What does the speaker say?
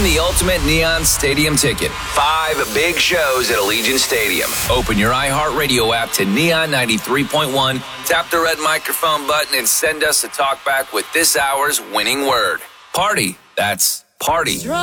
the ultimate Neon Stadium ticket. 5 big shows at Allegiant Stadium. Open your iHeartRadio app to Neon 93.1, tap the red microphone button, and send us a talkback with this hour's winning word. Party. That's party.